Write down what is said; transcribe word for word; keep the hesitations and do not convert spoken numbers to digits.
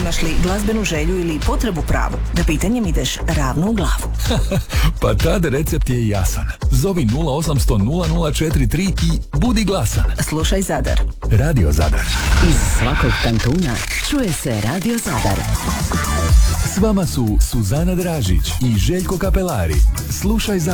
Imaš li glazbenu želju ili potrebu pravu? Da pitanjem ideš ravno u glavu. Pa tad recept je jasan. Zovi nula osam sto nula nula četiri tri i budi glasan. Slušaj Zadar. Radio Zadar. Iz svakog kantuna čuje se Radio Zadar. S vama su Suzana Dražić i Željko Kapelari. Slušaj Zadar.